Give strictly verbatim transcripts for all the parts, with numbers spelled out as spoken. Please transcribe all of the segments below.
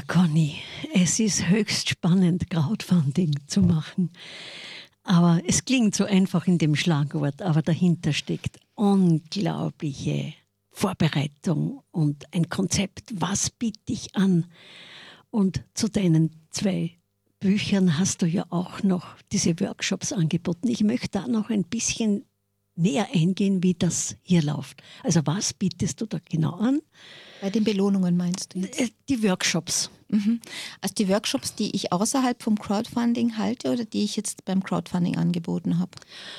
Conny, es ist höchst spannend, Crowdfunding zu machen. Aber es klingt so einfach in dem Schlagwort, aber dahinter steckt unglaubliche Vorbereitung und ein Konzept. Was biete ich an? Und zu deinen zwei Büchern hast du ja auch noch diese Workshops angeboten. Ich möchte da noch ein bisschen näher eingehen, wie das hier läuft. Also was bietest du da genau an? Bei den Belohnungen meinst du jetzt? Die Workshops. Mhm. Also die Workshops, die ich außerhalb vom Crowdfunding halte oder die ich jetzt beim Crowdfunding angeboten habe?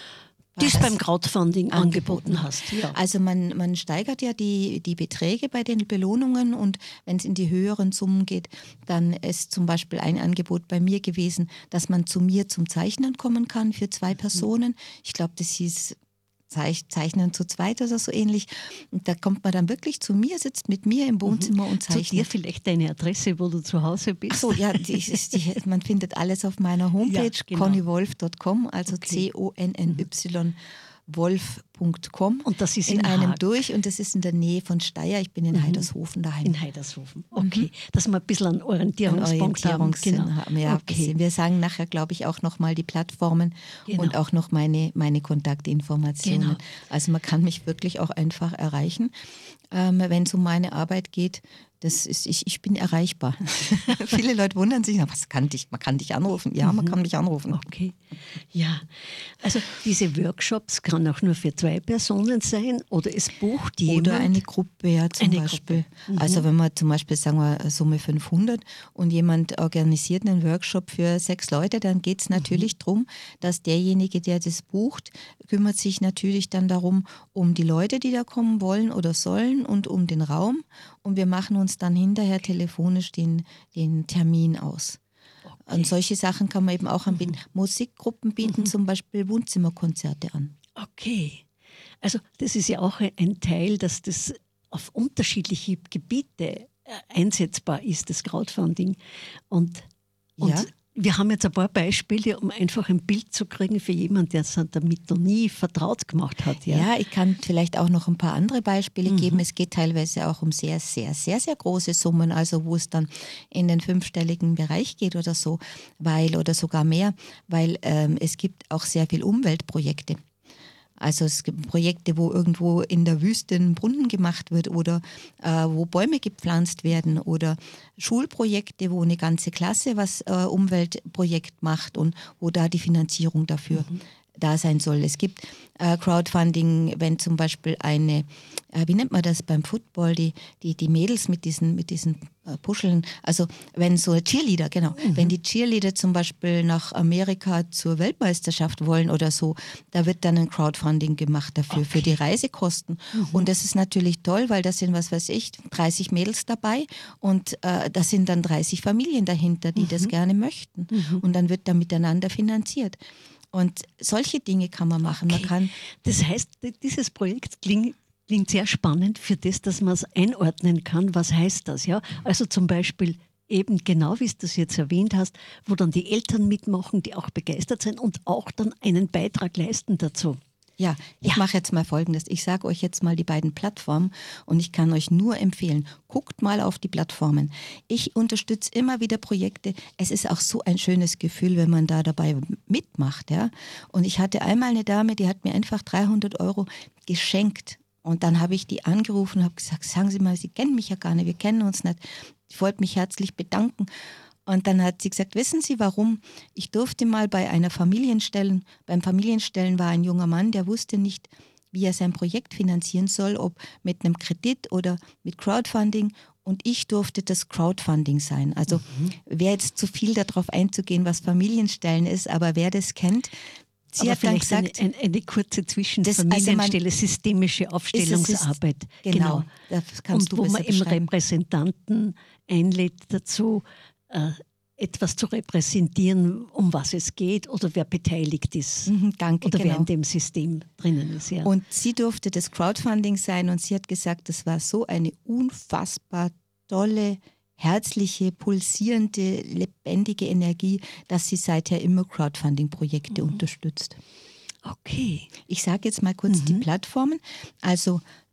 Die es beim Crowdfunding angeboten, angeboten hast. Ja. Also man, man steigert ja die, die Beträge bei den Belohnungen und wenn es in die höheren Summen geht, dann ist zum Beispiel ein Angebot bei mir gewesen, dass man zu mir zum Zeichnen kommen kann für zwei Personen. Ich glaube, das hieß Zeichnen zu zweit oder so ähnlich. Und da kommt man dann wirklich zu mir, sitzt mit mir im Wohnzimmer mhm. und zeichnet. Zu dir vielleicht deine Adresse, wo du zu Hause bist? Ach so, ja, die, die, man findet alles auf meiner Homepage, ja, genau. conny wolf punkt com, also okay. C O N N Y wolf punkt com. Und das ist in, in einem Haag. durch und das ist in der Nähe von Steyr. Ich bin in mhm. Heidershofen daheim. In Heidershofen, okay. Mhm. Dass wir ein bisschen einen Orientierungspunkt einen Orientierungssinn haben. haben. Ja, okay. Wir sagen nachher, glaube ich, auch nochmal die Plattformen genau. und auch noch meine, meine Kontaktinformationen. Genau. Also man kann mich wirklich auch einfach erreichen, ähm, wenn es um meine Arbeit geht. Das ist, ich, ich bin erreichbar. Viele Leute wundern sich, was kann dich, man kann dich anrufen. Ja, man mhm. kann mich anrufen. Okay, ja. Also diese Workshops kann auch nur für zwei Personen sein oder es bucht jemand. Oder eine Gruppe, ja, zum eine Beispiel. Mhm. Also wenn wir zum Beispiel sagen wir Summe fünfhundert und jemand organisiert einen Workshop für sechs Leute, dann geht es natürlich mhm. darum, dass derjenige, der das bucht, kümmert sich natürlich dann darum, um die Leute, die da kommen wollen oder sollen und um den Raum. Und wir machen uns dann hinterher telefonisch den, den Termin aus. Okay. Und solche Sachen kann man eben auch anbieten. Mhm. Musikgruppen bieten mhm. zum Beispiel Wohnzimmerkonzerte an. Okay. Also das ist ja auch ein Teil, dass das auf unterschiedliche Gebiete einsetzbar ist, das Crowdfunding. Und, und ja. wir haben jetzt ein paar Beispiele, um einfach ein Bild zu kriegen für jemanden, der es damit noch nie vertraut gemacht hat. Ja, ja ich kann vielleicht auch noch ein paar andere Beispiele mhm. geben. Es geht teilweise auch um sehr, sehr, sehr, sehr große Summen, also wo es dann in den fünfstelligen Bereich geht oder so, weil oder sogar mehr, weil ähm, es gibt auch sehr viel Umweltprojekte. Also es gibt Projekte, wo irgendwo in der Wüste ein Brunnen gemacht wird oder äh, wo Bäume gepflanzt werden oder Schulprojekte, wo eine ganze Klasse was äh, Umweltprojekt macht und wo da die Finanzierung dafür mhm. da sein soll. Es gibt äh, Crowdfunding, wenn zum Beispiel eine, äh, wie nennt man das beim Football, die, die, die Mädels mit diesen, mit diesen äh, Puscheln, also wenn so Cheerleader, genau, mhm. wenn die Cheerleader zum Beispiel nach Amerika zur Weltmeisterschaft wollen oder so, da wird dann ein Crowdfunding gemacht dafür, okay. für die Reisekosten. Mhm. Und das ist natürlich toll, weil da sind, was weiß ich, dreißig Mädels dabei und äh, da sind dann dreißig Familien dahinter, die mhm. das gerne möchten. Mhm. Und dann wird da miteinander finanziert. Und solche Dinge kann man machen. Okay. Man kann das heißt, dieses Projekt klingt, klingt sehr spannend für das, dass man es einordnen kann. Was heißt das? Ja? Also zum Beispiel eben genau, wie du das jetzt erwähnt hast, wo dann die Eltern mitmachen, die auch begeistert sind und auch dann einen Beitrag leisten dazu. Ja, ich ja. mache jetzt mal Folgendes. Ich sage euch jetzt mal die beiden Plattformen und ich kann euch nur empfehlen, guckt mal auf die Plattformen. Ich unterstütze immer wieder Projekte. Es ist auch so ein schönes Gefühl, wenn man da dabei mitmacht. Ja? Und ich hatte einmal eine Dame, die hat mir einfach dreihundert Euro geschenkt. Und dann habe ich die angerufen und habe gesagt, sagen Sie mal, Sie kennen mich ja gar nicht, wir kennen uns nicht. Ich wollte mich herzlich bedanken. Und dann hat sie gesagt, wissen Sie warum? Ich durfte mal bei einer Familienstellen, beim Familienstellen war ein junger Mann, der wusste nicht, wie er sein Projekt finanzieren soll, ob mit einem Kredit oder mit Crowdfunding. Und ich durfte das Crowdfunding sein. Also mhm. wäre jetzt zu viel darauf einzugehen, was Familienstellen ist, aber wer das kennt, sie aber hat dann gesagt, eine, eine, eine kurze Zwischenfamilienstelle, also systemische Aufstellungsarbeit. Ist, ist, genau, das kannst und du wo man eben Repräsentanten einlädt dazu, äh, etwas zu repräsentieren, um was es geht oder wer beteiligt ist. Mhm, danke, oder genau. wer in dem System drinnen ist. Ja. Und sie durfte das Crowdfunding sein und sie hat gesagt, das war so eine unfassbar tolle, herzliche, pulsierende, lebendige Energie, dass sie seither immer Crowdfunding-Projekte mhm. unterstützt. Okay. Ich sage jetzt mal kurz mhm. die Plattformen. Also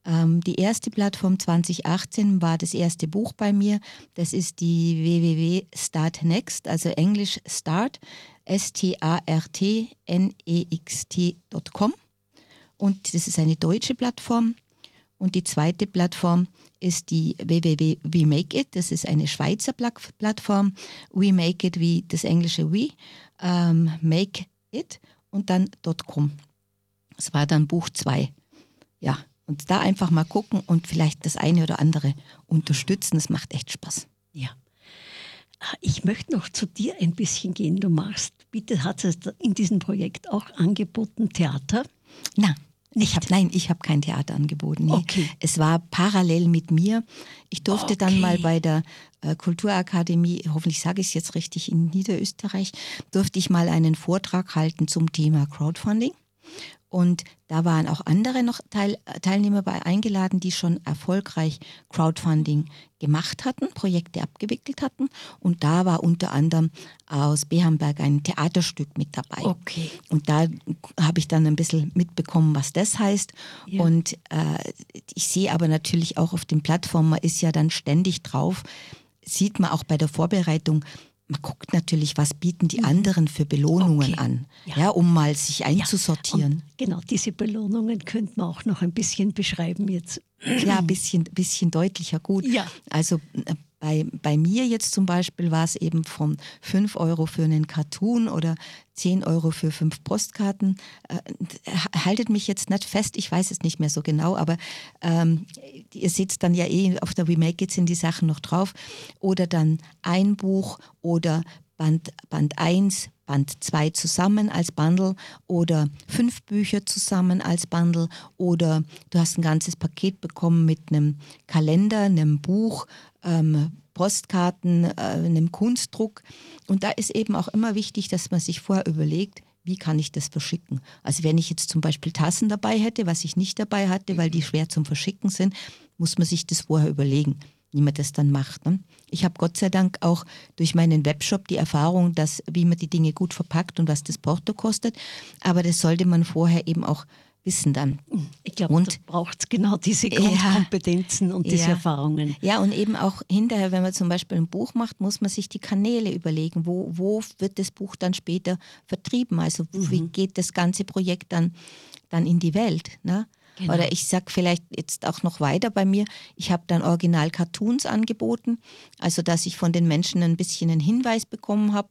Ähm, die erste Plattform zwanzig achtzehn war das erste Buch bei mir. Das ist die w w w punkt start next, also Englisch Start, S T A R T N E X T Punkt com. Und das ist eine deutsche Plattform. Und die zweite Plattform ist die w w w punkt we make it. Das ist eine Schweizer Plattform. We make it wie das englische we, ähm, make it und dann .com. Das war dann Buch zwei. Ja, und da einfach mal gucken und vielleicht das eine oder andere unterstützen. Das macht echt Spaß. Ja. Ich möchte noch zu dir ein bisschen gehen. Du machst, bitte, hat es in diesem Projekt auch angeboten Theater? Na. Ich hab, nein, ich habe kein Theater angeboten. Nee. Okay. Es war parallel mit mir. Ich durfte okay. dann mal bei der äh, Kulturakademie, hoffentlich sage ich es jetzt richtig, in Niederösterreich, durfte ich mal einen Vortrag halten zum Thema Crowdfunding. Und da waren auch andere noch Teil, Teilnehmer bei eingeladen, die schon erfolgreich Crowdfunding gemacht hatten, Projekte abgewickelt hatten. Und da war unter anderem aus Behamberg ein Theaterstück mit dabei. Okay. Und da habe ich dann ein bisschen mitbekommen, was das heißt. Ja. Und äh, ich sehe aber natürlich auch auf den Plattformen, man ist ja dann ständig drauf, sieht man auch bei der Vorbereitung, man guckt natürlich, was bieten die anderen für Belohnungen okay. an, ja. ja, um mal sich einzusortieren. Ja. Genau, diese Belohnungen könnte man auch noch ein bisschen beschreiben jetzt. Ja, ein bisschen, bisschen deutlicher, gut. Ja. Also bei, bei mir jetzt zum Beispiel war es eben von fünf Euro für einen Cartoon oder zehn Euro für fünf Postkarten. Äh, haltet mich jetzt nicht fest, ich weiß es nicht mehr so genau, aber ähm, ihr seht dann ja eh auf der We Make It sind die Sachen noch drauf. Oder dann ein Buch oder Band, Band eins, Band zwei zusammen als Bundle oder fünf Bücher zusammen als Bundle oder du hast ein ganzes Paket bekommen mit einem Kalender, einem Buch, ähm, Postkarten, äh, einem Kunstdruck. Und da ist eben auch immer wichtig, dass man sich vorher überlegt, wie kann ich das verschicken? Also wenn ich jetzt zum Beispiel Tassen dabei hätte, was ich nicht dabei hatte, weil die schwer zum Verschicken sind, muss man sich das vorher überlegen, wie man das dann macht. Ne? Ich habe Gott sei Dank auch durch meinen Webshop die Erfahrung, dass wie man die Dinge gut verpackt und was das Porto kostet. Aber das sollte man vorher eben auch wissen dann. Ich glaube, da braucht es genau diese Grundkompetenzen ja, und diese ja. Erfahrungen. Ja, und eben auch hinterher, wenn man zum Beispiel ein Buch macht, muss man sich die Kanäle überlegen. Wo, wo wird das Buch dann später vertrieben? Also mhm. wie geht das ganze Projekt dann, dann in die Welt? Ne? Genau. Oder ich sage vielleicht jetzt auch noch weiter bei mir, ich habe dann Original-Cartoons angeboten, also dass ich von den Menschen ein bisschen einen Hinweis bekommen habe,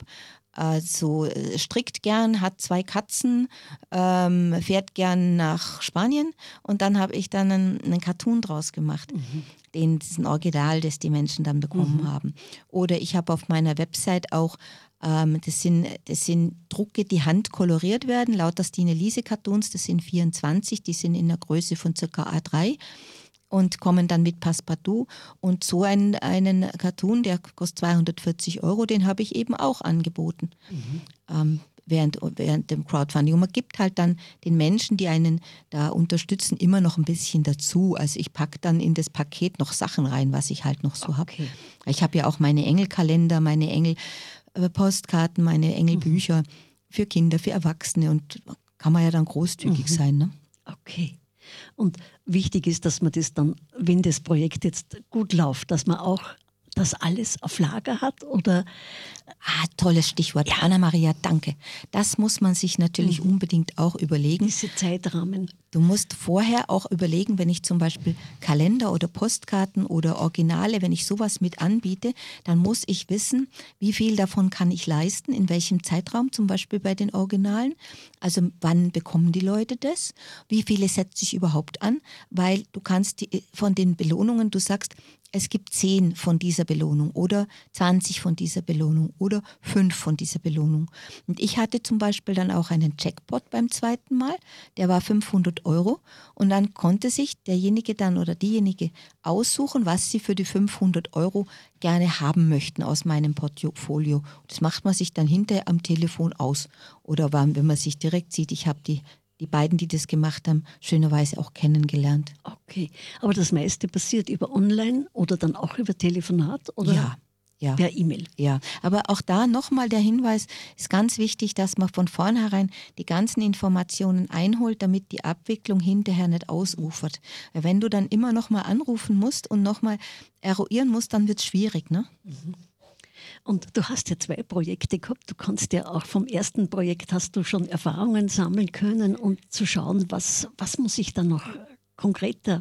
also strickt gern, hat zwei Katzen, ähm, fährt gern nach Spanien und dann habe ich dann einen, einen Cartoon draus gemacht. Mhm. Den, das ist ein Original, das die Menschen dann bekommen mhm. haben. Oder ich habe auf meiner Website auch Ähm, das, sind, das sind Drucke, die handkoloriert werden, lauter Stine-Liese-Cartoons, das sind vierundzwanzig, die sind in der Größe von ca. A drei und kommen dann mit Passepartout. Und so einen, einen Cartoon, der kostet zweihundertvierzig Euro, den habe ich eben auch angeboten. Mhm. Ähm, während, während dem Crowdfunding. Und man gibt halt dann den Menschen, die einen da unterstützen, immer noch ein bisschen dazu. Also ich packe dann in das Paket noch Sachen rein, was ich halt noch so okay. habe. Ich habe ja auch meine Engelkalender, meine Engel Postkarten, meine Engelbücher mhm. für Kinder, für Erwachsene und kann man ja dann großzügig mhm. sein. Ne? Okay. Und wichtig ist, dass man das dann, wenn das Projekt jetzt gut läuft, dass man auch das alles auf Lager hat oder? Ah, tolles Stichwort. Ja. Anna-Maria, danke. Das muss man sich natürlich mhm. unbedingt auch überlegen. Diese Zeitrahmen. Du musst vorher auch überlegen, wenn ich zum Beispiel Kalender oder Postkarten oder Originale, wenn ich sowas mit anbiete, dann muss ich wissen, wie viel davon kann ich leisten, in welchem Zeitraum, zum Beispiel bei den Originalen. Also wann bekommen die Leute das? Wie viele setze ich überhaupt an? Weil du kannst die, von den Belohnungen, du sagst, es gibt zehn von dieser Belohnung oder zwanzig von dieser Belohnung oder fünf von dieser Belohnung. Und ich hatte zum Beispiel dann auch einen Jackpot beim zweiten Mal, der war fünfhundert Euro und dann konnte sich derjenige dann oder diejenige aussuchen, was sie für die fünfhundert Euro gerne haben möchten aus meinem Portfolio. Das macht man sich dann hinterher am Telefon aus oder wenn man sich direkt sieht, ich habe die Die beiden, die das gemacht haben, schönerweise auch kennengelernt. Okay, aber das meiste passiert über Online oder dann auch über Telefonat? Oder? Ja, Ja. per E-Mail. Ja, aber auch da nochmal der Hinweis, ist ganz wichtig, dass man von vornherein die ganzen Informationen einholt, damit die Abwicklung hinterher nicht ausufert. Weil wenn du dann immer nochmal anrufen musst und nochmal eruieren musst, dann wird es schwierig, ne? Und du hast ja zwei Projekte gehabt. Du kannst ja auch vom ersten Projekt hast du schon Erfahrungen sammeln können und zu schauen, was, was muss ich dann noch konkreter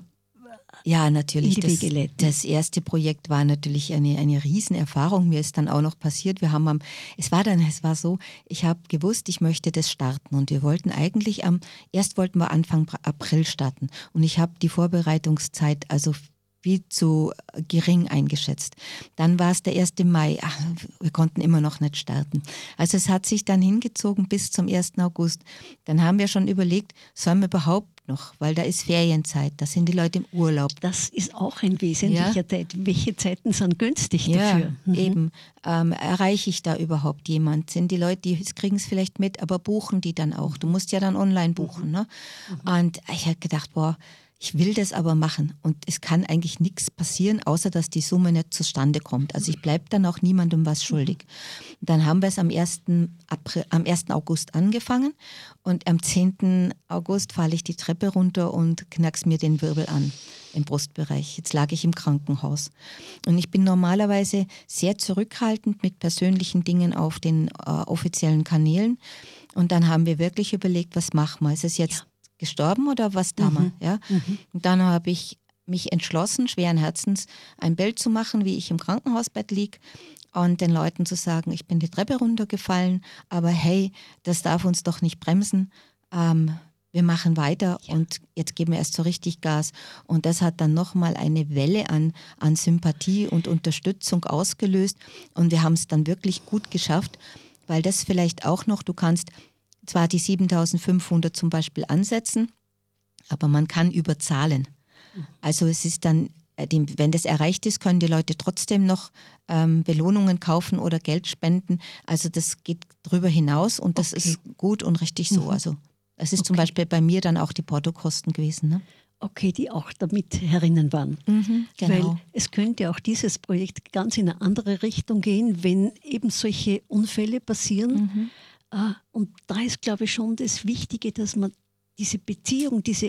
Ja, natürlich. in die Wege Das, leiten. das erste Projekt war natürlich eine, eine Riesenerfahrung. Mir ist dann auch noch passiert, wir haben am, es war dann, es war so, ich habe gewusst, ich möchte das starten und wir wollten eigentlich am, erst wollten wir Anfang April starten und ich habe die Vorbereitungszeit also wie zu gering eingeschätzt. Dann war es der erste Mai, ach, wir konnten immer noch nicht starten. Also es hat sich dann hingezogen bis zum ersten August. Dann haben wir schon überlegt, sollen wir überhaupt noch, weil da ist Ferienzeit, da sind die Leute im Urlaub. Das ist auch ein wesentlicher Ja. Teil. Welche Zeiten sind günstig Ja, dafür? Mhm. eben. Ähm, erreiche ich da überhaupt jemand? Sind die Leute, die kriegen es vielleicht mit, aber buchen die dann auch? Du musst ja dann online buchen. Ne? Und ich habe gedacht, boah, ich will das aber machen und es kann eigentlich nichts passieren, außer dass die Summe nicht zustande kommt. Also ich bleibe dann auch niemandem was schuldig. Dann haben wir es am ersten April, am ersten August angefangen und am zehnten August falle ich die Treppe runter und knack's mir den Wirbel an im Brustbereich. Jetzt lag ich im Krankenhaus. Und ich bin normalerweise sehr zurückhaltend mit persönlichen Dingen auf den äh, offiziellen Kanälen. Und dann haben wir wirklich überlegt, was machen wir? Ist es jetzt gestorben oder was da Mhm. wir? Ja? Mhm. Und dann habe ich mich entschlossen, schweren Herzens, ein Bild zu machen, wie ich im Krankenhausbett liege und den Leuten zu sagen, ich bin die Treppe runtergefallen, aber hey, das darf uns doch nicht bremsen. Ähm, wir machen weiter und jetzt geben wir erst so richtig Gas. Und das hat dann nochmal eine Welle an, an Sympathie und Unterstützung ausgelöst und wir haben es dann wirklich gut geschafft, weil das vielleicht auch noch, du kannst zwar die siebentausendfünfhundert zum Beispiel ansetzen, aber man kann überzahlen. Also es ist dann, wenn das erreicht ist, können die Leute trotzdem noch ähm, Belohnungen kaufen oder Geld spenden. Also das geht drüber hinaus und das Okay. ist gut und richtig so. Mhm. Also es ist zum Okay. Beispiel bei mir dann auch die Portokosten gewesen. Ne? Okay, die auch damit herinnen waren. Mhm, genau. Weil es könnte auch dieses Projekt ganz in eine andere Richtung gehen, wenn eben solche Unfälle passieren. Mhm. Äh, Und da ist, glaube ich, schon das Wichtige, dass man diese Beziehung, diese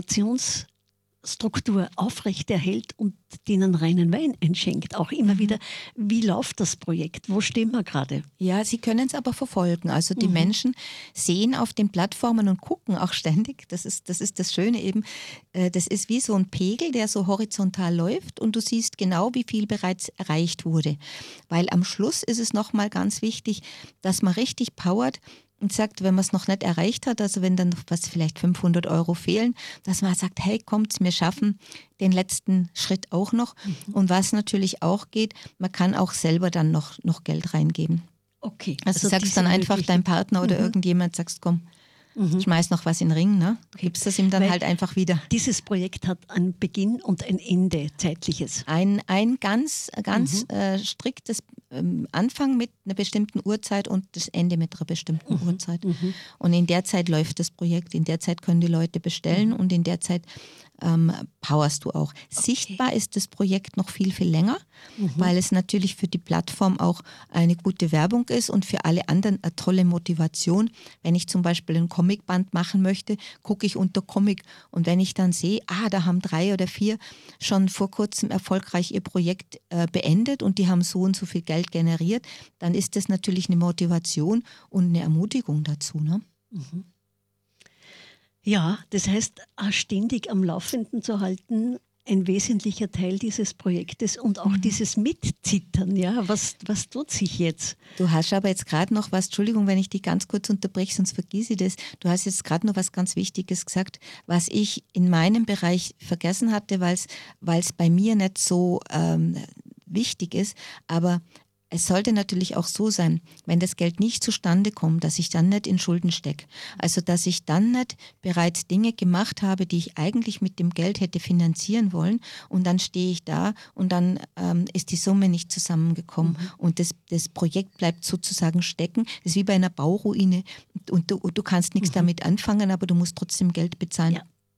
Informationsstruktur aufrechterhält und denen reinen Wein einschenkt. Auch immer wieder, wie läuft das Projekt? Wo stehen wir gerade? Ja, sie können es aber verfolgen. Also die Mhm. Menschen sehen auf den Plattformen und gucken auch ständig. Das ist das, ist das Schöne eben. Äh, Das ist wie so ein Pegel, der so horizontal läuft und du siehst genau, wie viel bereits erreicht wurde. Weil am Schluss ist es nochmal ganz wichtig, dass man richtig powert und sagt, wenn man es noch nicht erreicht hat, also wenn dann noch was vielleicht fünfhundert Euro fehlen, dass man sagt, hey, kommt's, wir schaffen den letzten Schritt auch noch. Und was natürlich auch geht, man kann auch selber dann noch, noch Geld reingeben. Okay. Also, sagst diese dann einfach Möglichkeit- deinem Partner oder Mhm. irgendjemand, sagst, komm, Mhm. schmeiß noch was in den Ring, ne? Du gibst das ihm dann Weil- halt einfach wieder. Dieses Projekt hat einen Beginn und ein Ende, zeitliches. Ein, ein ganz, ganz Mhm. äh, striktes ähm, Anfang mit einer bestimmten Uhrzeit und das Ende mit einer bestimmten Uhrzeit. Mhm. Und in der Zeit läuft das Projekt, in der Zeit können die Leute bestellen und in der Zeit ähm, powerst du auch. Sichtbar ist das Projekt noch viel, viel länger, weil es natürlich für die Plattform auch eine gute Werbung ist und für alle anderen eine tolle Motivation. Wenn ich zum Beispiel ein Comicband machen möchte, gucke ich unter Comic und wenn ich dann sehe, ah, da haben drei oder vier schon vor kurzem erfolgreich ihr Projekt äh, beendet und die haben so und so viel Geld generiert, dann ist das natürlich eine Motivation und eine Ermutigung dazu. Ne? Ja, das heißt, auch ständig am Laufenden zu halten, ein wesentlicher Teil dieses Projektes und auch dieses Mitzittern. Ja, was, was tut sich jetzt? Du hast aber jetzt gerade noch was, Entschuldigung, wenn ich dich ganz kurz unterbreche, sonst vergesse ich das. Du hast jetzt gerade noch was ganz Wichtiges gesagt, was ich in meinem Bereich vergessen hatte, weil es bei mir nicht so ähm, wichtig ist. Aber es sollte natürlich auch so sein, wenn das Geld nicht zustande kommt, dass ich dann nicht in Schulden stecke. Also dass ich dann nicht bereits Dinge gemacht habe, die ich eigentlich mit dem Geld hätte finanzieren wollen und dann stehe ich da und dann ähm, ist die Summe nicht zusammengekommen mhm. und das, das Projekt bleibt sozusagen stecken. Das ist wie bei einer Bauruine und du, du kannst nichts mhm. damit anfangen, aber du musst trotzdem Geld bezahlen. Ja.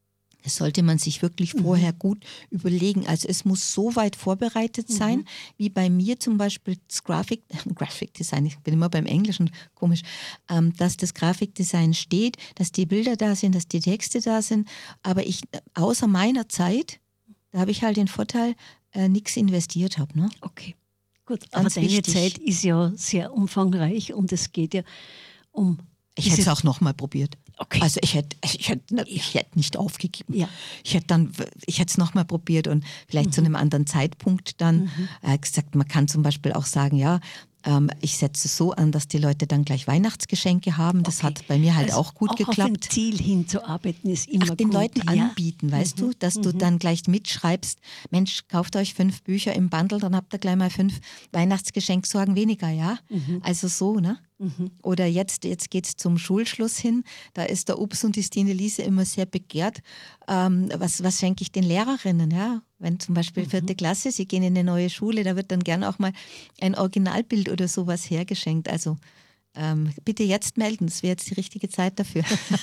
Das sollte man sich wirklich vorher Mhm. gut überlegen. Also es muss so weit vorbereitet sein, Mhm. wie bei mir zum Beispiel das Graphic, Graphic Design, ich bin immer beim Englischen, komisch, ähm, dass das Grafikdesign steht, dass die Bilder da sind, dass die Texte da sind. Aber ich, außer meiner Zeit, da habe ich halt den Vorteil, äh, nichts investiert habe. Ne? Okay, gut. Aber Ganz deine wichtig. Zeit ist ja sehr umfangreich und es geht ja um Ich hätte es diese... auch nochmal probiert. Okay, Also ich hätte, ich hätte, ich hätte nicht aufgegeben. ja. Ich hätte dann, ich hätte es nochmal probiert und vielleicht zu einem anderen Zeitpunkt dann Mhm. äh, gesagt, man kann zum Beispiel auch sagen, ja, ähm, ich setze es so an, dass die Leute dann gleich Weihnachtsgeschenke haben. Das Okay. hat bei mir halt Also auch gut auch auf ein geklappt. Ziel hinzuarbeiten ist immer Ach, den gut. Leuten ja? anbieten, weißt Mhm. du, dass du Mhm. dann gleich mitschreibst, Mensch, kauft euch fünf Bücher im Bundle, dann habt ihr gleich mal fünf Weihnachtsgeschenksorgen weniger, ja? Mhm. Also so, ne? Mhm. Oder jetzt, jetzt geht es zum Schulschluss hin. Da ist der Ups und die Stine Liese immer sehr begehrt. Ähm, was, was schenke ich den Lehrerinnen? Ja? Wenn zum Beispiel vierte Klasse, sie gehen in eine neue Schule, da wird dann gern auch mal ein Originalbild oder sowas hergeschenkt. Also ähm, bitte jetzt melden, das wäre jetzt die richtige Zeit dafür.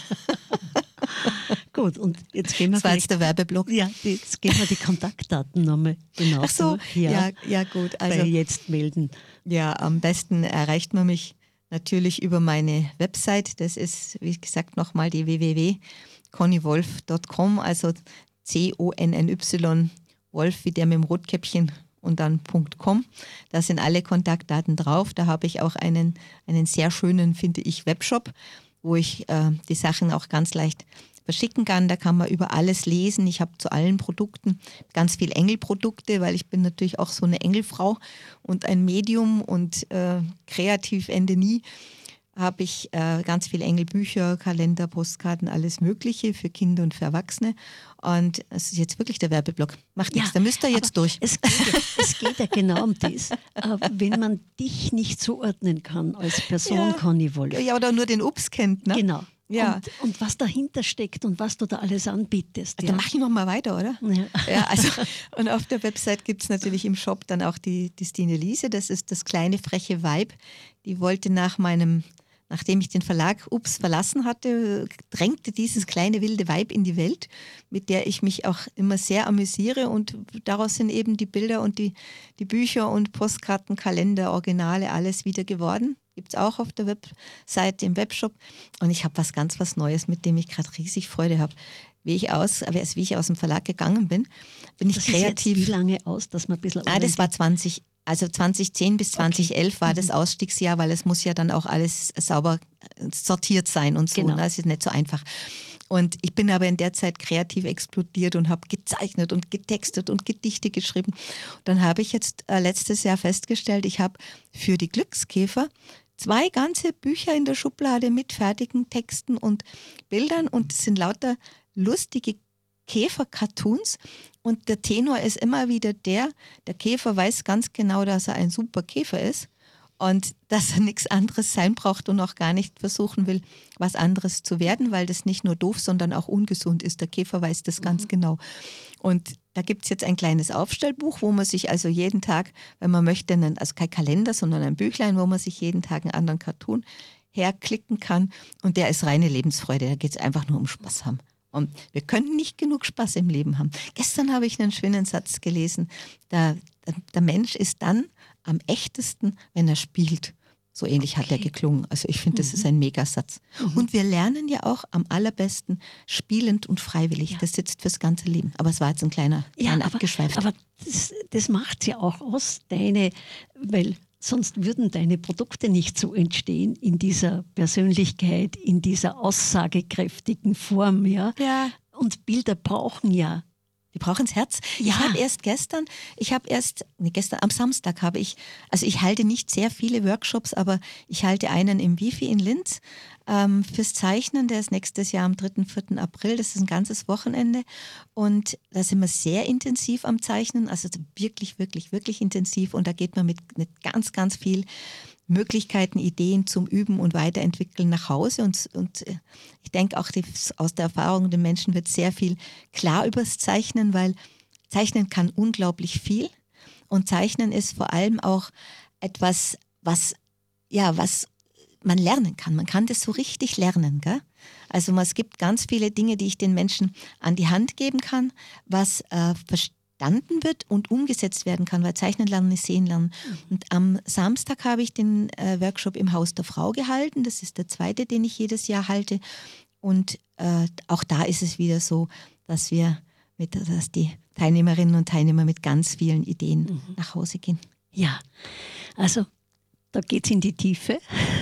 Gut, und jetzt gehen wir Das war jetzt vielleicht... der Werbeblock. Ja, jetzt gehen wir die Kontaktdaten nochmal genau Ach so, durch. ja, ja gut. Bei Also jetzt melden. ja, am besten erreicht man mich natürlich über meine Website. Das ist, wie gesagt, nochmal die w w w punkt conny wolf punkt com, also C O N N Y, Wolf wie der mit dem Rotkäppchen und dann .com. Da sind alle Kontaktdaten drauf. Da habe ich auch einen, einen sehr schönen, finde ich, Webshop, wo ich äh, die Sachen auch ganz leicht verschicken kann. Da kann man über alles lesen. Ich habe zu allen Produkten ganz viel Engelprodukte, weil ich bin natürlich auch so eine Engelfrau und ein Medium und äh, kreativ Ende nie. Habe ich äh, ganz viele Engelbücher, Kalender, Postkarten, alles Mögliche für Kinder und für Erwachsene. Und es ist jetzt wirklich der Werbeblock. Macht nichts, da müsst ihr jetzt durch. Es geht, ja, es geht ja genau um das. Äh, wenn man dich nicht zuordnen kann als Person, Ja. Conny Wolf. Ja, oder nur den Ups kennt, ne? Genau. Ja. Und, und was dahinter steckt und was du da alles anbietest. Dann Ja. mache ich noch mal weiter, oder? Ja. Ja, also, und auf der Website gibt es natürlich im Shop dann auch die, die Stine Liese, das ist das kleine freche Weib. Die wollte nach meinem, nachdem ich den Verlag Ups verlassen hatte, drängte dieses kleine wilde Weib in die Welt, mit der ich mich auch immer sehr amüsiere und daraus sind eben die Bilder und die, die Bücher und Postkarten, Kalender, Originale, alles wieder geworden. Gibt es auch auf der Webseite im Webshop und ich habe was ganz was Neues, mit dem ich gerade riesig Freude habe. Wie ich aus, aber erst wie ich aus dem Verlag gegangen bin, bin ich Das kreativ. ist jetzt wie lange aus, dass man ein bisschen... Ah, das war zwanzig, also zwanzig zehn bis zwanzig elf war das Ausstiegsjahr, weil es muss ja dann auch alles sauber sortiert sein und so. Genau. Ne? Das ist nicht so einfach. Und ich bin aber in der Zeit kreativ explodiert und habe gezeichnet und getextet und Gedichte geschrieben. Und dann habe ich jetzt äh, letztes Jahr festgestellt, ich habe für die Glückskäfer zwei ganze Bücher in der Schublade mit fertigen Texten und Bildern und es sind lauter lustige Käfer-Cartoons und der Tenor ist immer wieder der, der Käfer weiß ganz genau, dass er ein super Käfer ist und dass er nichts anderes sein braucht und auch gar nicht versuchen will, was anderes zu werden, weil das nicht nur doof, sondern auch ungesund ist. Der Käfer weiß das ganz genau. Und da gibt es jetzt ein kleines Aufstellbuch, wo man sich also jeden Tag, wenn man möchte, einen, also kein Kalender, sondern ein Büchlein, wo man sich jeden Tag einen anderen Cartoon herklicken kann und der ist reine Lebensfreude, da geht es einfach nur um Spaß haben. Und wir können nicht genug Spaß im Leben haben. Gestern habe ich einen schönen Satz gelesen, der, der Mensch ist dann am echtesten, wenn er spielt. So ähnlich okay. hat er geklungen. Also ich finde, das mhm. ist ein Megasatz. Mhm. Und wir lernen ja auch am allerbesten spielend und freiwillig. Ja. Das sitzt fürs ganze Leben. Aber es war jetzt ein kleiner, kleiner ja, aber, abgeschweift. Aber das, das macht ja auch aus, deine, weil sonst würden deine Produkte nicht so entstehen in dieser Persönlichkeit, in dieser aussagekräftigen Form. Ja? Ja. Und Bilder brauchen ja. Die brauchen das Herz. Ja. Ich habe erst gestern, ich habe erst, nee, gestern am Samstag habe ich, also ich halte nicht sehr viele Workshops, aber ich halte einen im Wifi in Linz ähm, fürs Zeichnen. Der ist nächstes Jahr am dritten, vierten April. Das ist ein ganzes Wochenende und da sind wir sehr intensiv am Zeichnen, also wirklich, wirklich, wirklich intensiv und da geht man mit, mit ganz, ganz viel Möglichkeiten, Ideen zum Üben und Weiterentwickeln nach Hause. Und, und ich denke auch die, aus der Erfahrung, den Menschen wird sehr viel klar übers Zeichnen, weil Zeichnen kann unglaublich viel. Und Zeichnen ist vor allem auch etwas, was, ja, was man lernen kann. Man kann das so richtig lernen. Gell? Also es gibt ganz viele Dinge, die ich den Menschen an die Hand geben kann, was äh, verstanden wird und umgesetzt werden kann, weil Zeichnen lernen ist Sehen lernen. Mhm. Und am Samstag habe ich den äh, Workshop im Haus der Frau gehalten. Das ist der zweite, den ich jedes Jahr halte. Und äh, auch da ist es wieder so, dass wir mit, dass die Teilnehmerinnen und Teilnehmer mit ganz vielen Ideen mhm. nach Hause gehen. Ja, also da geht es in die Tiefe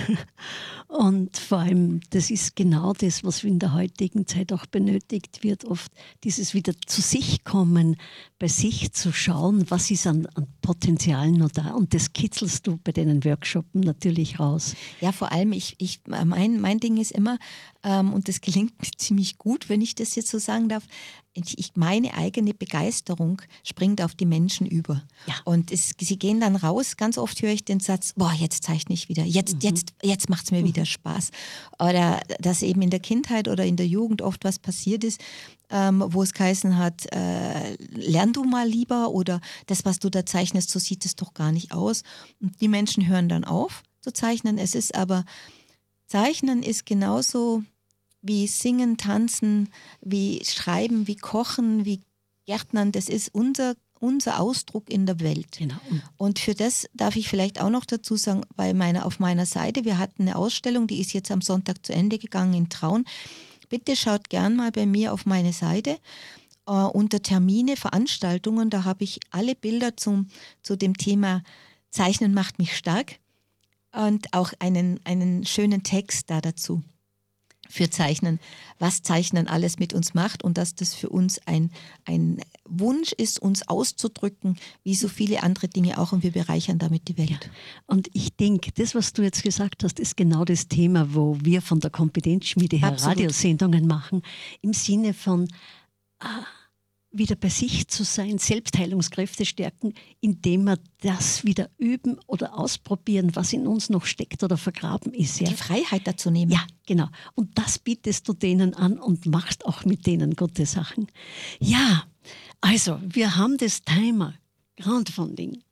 und vor allem, das ist genau das, was in der heutigen Zeit auch benötigt wird, oft dieses wieder zu sich kommen, bei sich zu schauen, was ist an, an Potenzial noch da, und das kitzelst du bei deinen Workshops natürlich raus. Ja, vor allem, ich, ich, mein, mein Ding ist immer, ähm, und das gelingt mir ziemlich gut, wenn ich das jetzt so sagen darf, ich, meine eigene Begeisterung springt auf die Menschen über. Ja. Und es, sie gehen dann raus, ganz oft höre ich den Satz, boah, jetzt zeichne ich wieder, jetzt, mhm. jetzt, jetzt macht es mir mhm. wieder Spaß. Oder dass eben in der Kindheit oder in der Jugend oft was passiert ist, ähm, wo es geheißen hat, äh, lern du mal lieber, oder das, was du da zeichnest, so sieht es doch gar nicht aus. Und die Menschen hören dann auf zu zeichnen. Es ist aber, Zeichnen ist genauso wie Singen, Tanzen, wie Schreiben, wie Kochen, wie Gärtnern. Das ist unser, unser Ausdruck in der Welt. Genau. Und für das darf ich vielleicht auch noch dazu sagen, bei meiner, auf meiner Seite, wir hatten eine Ausstellung, die ist jetzt am Sonntag zu Ende gegangen in Traun. Bitte schaut gern mal bei mir auf meine Seite. Äh, unter Termine, Veranstaltungen, da habe ich alle Bilder zum, zu dem Thema Zeichnen macht mich stark und auch einen, einen schönen Text da dazu. Für Zeichnen, was Zeichnen alles mit uns macht und dass das für uns ein, ein Wunsch ist, uns auszudrücken, wie so viele andere Dinge auch, und wir bereichern damit die Welt. Ja. Und ich denke, das, was du jetzt gesagt hast, ist genau das Thema, wo wir von der Kompetenzschmiede her Absolut. Radiosendungen machen, im Sinne von äh, wieder bei sich zu sein, Selbstheilungskräfte stärken, indem wir das wieder üben oder ausprobieren, was in uns noch steckt oder vergraben ist. Ja? Die Freiheit dazu nehmen. Ja, genau. Und das bietest du denen an und machst auch mit denen gute Sachen. Ja, also wir haben das Thema Crowdfunding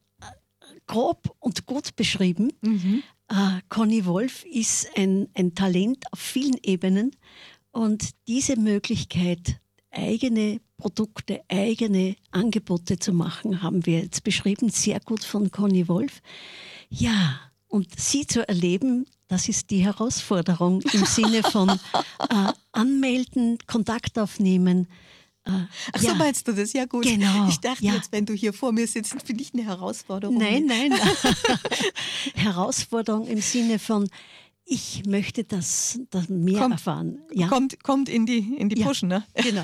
grob und gut beschrieben. Mhm. Uh, Conny Wolf ist ein, ein Talent auf vielen Ebenen, und diese Möglichkeit, eigene Produkte, eigene Angebote zu machen, haben wir jetzt beschrieben, sehr gut von Conny Wolf. Ja, und sie zu erleben, das ist die Herausforderung im Sinne von äh, anmelden, Kontakt aufnehmen. Äh, Ach ja, so meinst du das? Ja gut. Genau. Ich dachte ja. jetzt, wenn du hier vor mir sitzt, finde ich eine Herausforderung. Nein, nein. Herausforderung im Sinne von, ich möchte das, das mehr kommt, erfahren. Ja? Kommt, kommt in die, in die ja, Pushen, ne? Genau.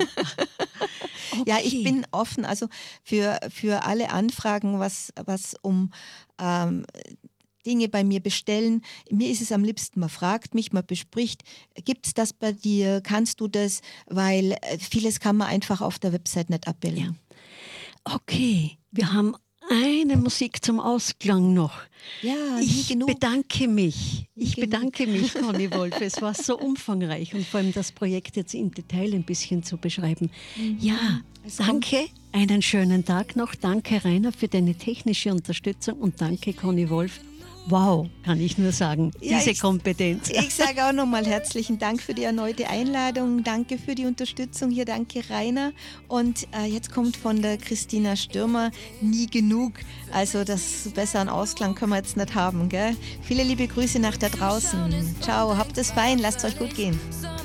Okay. Ja, ich bin offen, also für, für alle Anfragen, was, was um ähm, Dinge bei mir bestellen. Mir ist es am liebsten, man fragt mich, man bespricht, gibt es das bei dir, kannst du das, weil vieles kann man einfach auf der Website nicht abbilden. Ja. Okay, wir haben eine Musik zum Ausklang noch. Ja, ich genug. bedanke mich. Ich bedanke mich, Conny Wolf. Es war so umfangreich, und vor allem das Projekt jetzt im Detail ein bisschen zu beschreiben. Mhm. Ja, es danke. Kommt. Einen schönen Tag noch. Danke, Rainer, für deine technische Unterstützung, und danke, Conny Wolf. Wow, kann ich nur sagen, ja, diese ich, Kompetenz. Ich sage auch nochmal herzlichen Dank für die erneute Einladung, danke für die Unterstützung hier, danke Rainer. Und äh, jetzt kommt von der Christina Stürmer Nie genug, also das besseren Ausklang können wir jetzt nicht haben. Gell? Viele liebe Grüße nach da draußen, ciao, habt es fein, lasst es euch gut gehen.